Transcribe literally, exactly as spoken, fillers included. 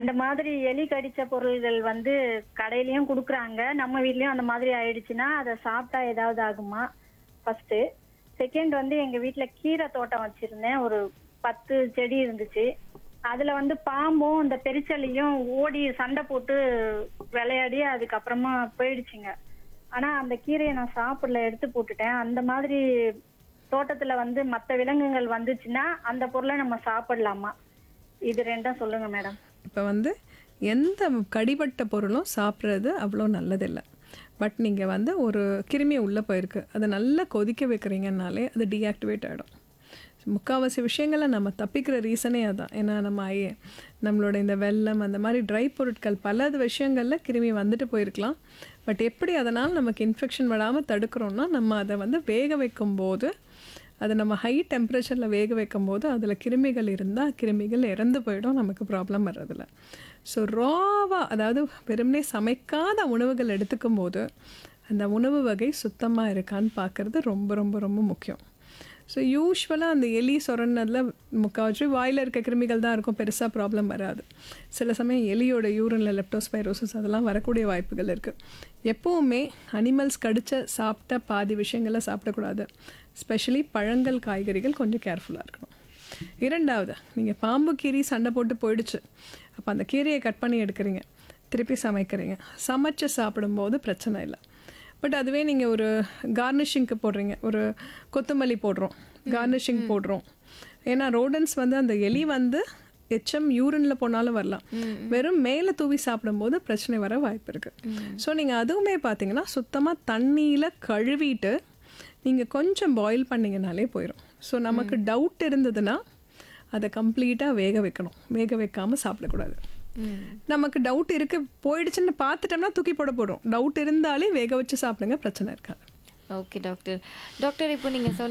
அந்த மாதிரி எலி கடிச்ச பொருள்கள் வந்து கடையிலயும் குடுக்குறாங்க. நம்ம வீட்லயும் அந்த மாதிரி ஆயிடுச்சுன்னா, அத சாப்பிட்டா ஏதாவது ஆகுமா? ஃபர்ஸ்ட்டு. செகண்ட் வந்து எங்க வீட்ல கீரை தோட்டம் வச்சிருந்தேன். ஒரு பத்து செடி இருந்துச்சு. அதுல வந்து பாம்பும், இந்த பெரிச்சல்லியும் ஓடி சண்டை போட்டு விளையாடி அதுக்கப்புறமா போயிடுச்சுங்க. ஆனா அந்த கீரைய நான் சாப்பிடல, எடுத்து போட்டுட்டேன். அந்த மாதிரி தோட்டத்துல வந்து மத்த விலங்குகள் வந்துச்சுன்னா, அந்த பொருள நம்ம சாப்பிடலாமா? இது ரெண்டும் சொல்லுங்க மேடம். இப்போ வந்து எந்த கடிபட்ட பொருளும் சாப்பிட்றது அவ்வளோ நல்லதில்லை. பட் நீங்கள் வந்து ஒரு கிருமி உள்ளே போயிருக்கு, அதை நல்லா கொதிக்க வைக்கிறீங்கன்னாலே அது டீஆக்டிவேட் ஆகிடும். முக்கால்வாசி விஷயங்களை நம்ம தப்பிக்கிற ரீசனே அதான். ஏன்னா நம்ம ஐ நம்மளோட இந்த வெல்லம் அந்த மாதிரி ட்ரை பொருட்கள் பல விஷயங்களில் கிருமி வந்துட்டு போயிருக்கலாம். பட் எப்படி அதனால் நமக்கு இன்ஃபெக்ஷன் வராமல் தடுக்கிறோன்னா, நம்ம அதை வந்து வேக வைக்கும்போது, அதை நம்ம ஹை டெம்பரேச்சரில் வேக வைக்கும்போது அதில் கிருமிகள் இருந்தால் கிருமிகள் இறந்து போயிடும், நமக்கு ப்ராப்ளம் வர்றதில்ல. ஸோ ராவாக, அதாவது வெறுமனே சமைக்காத உணவுகள் எடுத்துக்கும் போது அந்த உணவு வகை சுத்தமாக இருக்கான்னு பார்க்குறது ரொம்ப ரொம்ப ரொம்ப முக்கியம். ஸோ யூஸ்வலாக அந்த எலி சொரன்னதில் முக்கால்வாசி வாயில் இருக்க கிருமிகள் தான் இருக்கும், பெருசாக ப்ராப்ளம் வராது. சில சமயம் எலியோட யூரினில் லெப்டோஸ்பைரோசிஸ் அதெல்லாம் வரக்கூடிய வாய்ப்புகள் இருக்குது. எப்போவுமே அனிமல்ஸ் கடிச்ச சாப்பிட்ட பாதி விஷயங்களை சாப்பிடக்கூடாது. ஸ்பெஷலி பழங்கள், காய்கறிகள் கொஞ்சம் கேர்ஃபுல்லாக இருக்கணும். இரண்டாவது, நீங்கள் பாம்பு கீரி சண்டை போட்டு போயிடுச்சு, அப்போ அந்த கீரையை கட் பண்ணி எடுக்கிறீங்க, திருப்பி சமைக்கிறீங்க, சமைச்சு சாப்பிடும்போது பிரச்சனை இல்லை. பட் அதுவே நீங்கள் ஒரு கார்னிஷிங்க்கு போடுறீங்க, ஒரு கொத்தமல்லி போடுறோம், கார்னிஷிங் போடுறோம். ஏன்னா ரோடன்ஸ் வந்து அந்த எலி வந்து எச்சம் யூரினில் போனாலும் வரலாம், வெறும் மேலே தூவி சாப்பிடும்போது பிரச்சனை வர வாய்ப்பு இருக்குது. ஸோ நீங்கள் அதுவுமே பார்த்தீங்கன்னா சுத்தமாக தண்ணியில் கழுவிட்டு நீங்கள் கொஞ்சம் பாயில் பண்ணிங்கனாலே போயிடும். ஸோ நமக்கு டவுட் இருந்ததுன்னா அதை கம்ப்ளீட்டாக வேக வைக்கணும், வேக வைக்காமல் சாப்பிடக்கூடாது. நமக்கு டவுட் இருக்கு போயிடுச்சுன்னு பார்த்துட்டோம்னா தூக்கி போட போடுறோம். டவுட் இருந்தாலே வேக வச்சு சாப்பிடுங்க, பிரச்சனை இருக்காது. Okay doctor. டாக்டர் இப்போ நீங்கள் சொன்ன